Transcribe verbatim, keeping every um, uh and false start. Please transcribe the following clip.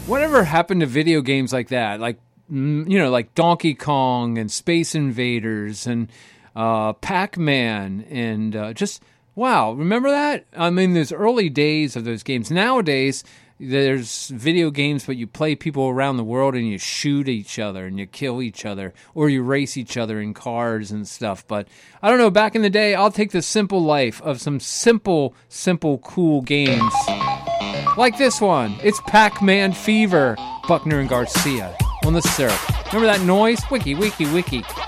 Whatever happened to video games like that? Like, you know, like Donkey Kong and Space Invaders and uh, Pac-Man and uh, just, wow, remember that? I mean, those early days of those games. Nowadays, there's video games, but you play people around the world and you shoot each other and you kill each other or you race each other in cars and stuff. But I don't know, back in the day, I'll take the simple life of some simple, simple, cool games. Like this one. It's Pac-Man Fever, Buckner and Garcia on the Syrup. Remember that noise? Wiki, wiki, wiki.